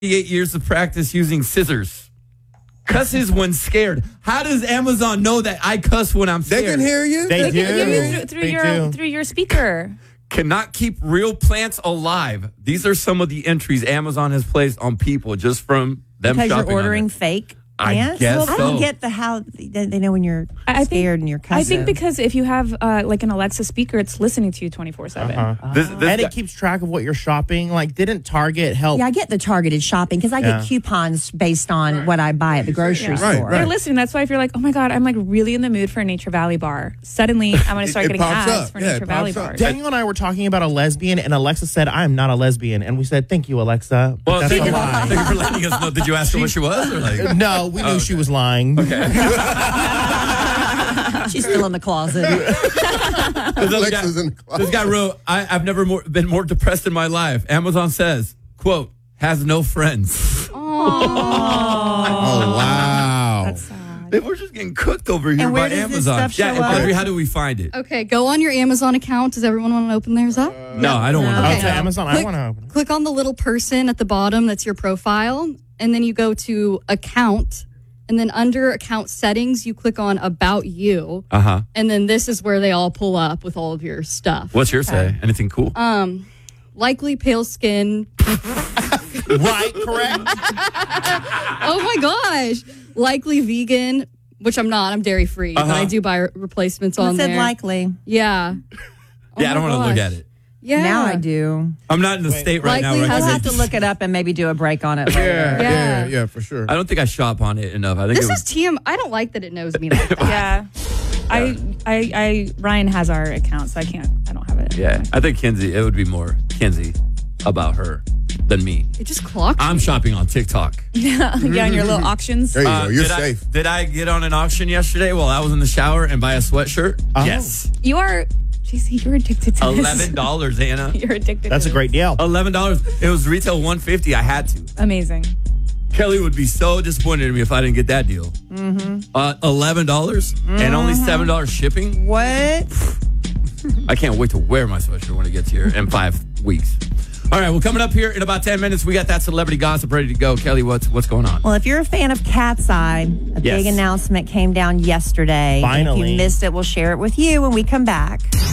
years of practice using scissors. Cusses when scared. How does Amazon know that I cuss when I'm scared? They can hear you. They can hear you do. through your speaker. Cannot keep real plants alive. These are some of the entries Amazon has placed on people just from them because shopping you're ordering on it. fake I plants? guess I don't so. get how they know when you're scared and you're cussing. I think because if you have like an Alexa speaker, it's listening to you 24/7. This And guy- it keeps track of what you're shopping. Like, didn't Target help? Yeah, I get the targeted shopping because I get coupons based on what I buy at the grocery store. They're listening. That's why if you're like, oh my God, I'm like really in the mood for a Nature Valley bar, suddenly I'm going to start It getting pops ads up. for Yeah, Nature it Valley pops up. bars. Daniel and I were talking about a lesbian, and Alexa said, "I am not a lesbian," and we said, "Thank you, Alexa." But well, that's thank a you lie. for letting us know. Did you ask her what she was? Or like? No, we knew she was lying. She's still in the closet. Alexa's in the closet. This guy wrote, I've never been more depressed in my life. Amazon says, quote, has no friends. Oh, wow. That's sad. They were just getting cooked over here And where by does this Amazon. stuff show yeah, up? Audrey, how do we find it? Okay, go on your Amazon account. Does everyone want to open theirs up? No, I don't want to. Oh, Okay. to Amazon, I Click- want to open it. Click on the little person at the bottom. That's your profile. And then you go to account. And then under account settings, you click on about you. Uh-huh. And then this is where they all pull up with all of your stuff. What's your say? Anything cool? Likely pale skin. Right, correct. Oh my gosh. Likely vegan, which I'm not. I'm dairy free. But I do buy replacements I on said there. likely. Yeah. yeah, I don't my want to look gosh. at it. Yeah. Now I do. I'm not in the state right now. Likely Where I has I'll can have make- to look it up and maybe do a break on it later. Yeah. For sure. I don't think I shop on it enough. I think This it is TM. I don't like that it knows me like that. Yeah. Ryan has our account, so I don't have it. yeah, I think Kinsey, it would be more Kinsey about her than me. It just clocked. I'm shopping on TikTok. Yeah, on your little auctions. There you go. You're did safe. Did I get on an auction yesterday while I was in the shower and buy a sweatshirt? Oh. Yes. You are, JC, you're addicted to this. $11, Anna. You're addicted That's to a great deal. $11. It was retail $150. I had to. Amazing. Kelly would be so disappointed in me if I didn't get that deal. $11 and only $7 shipping. What? I can't wait to wear my sweatshirt when it gets here in 5 weeks. All right, well, coming up here in about 10 minutes, we got that celebrity gossip ready to go. Kelly, what's going on? Well, if you're a fan of Cat's Eye, a Yes. big announcement came down yesterday. And if Finally. you missed it, we'll share it with you when we come back.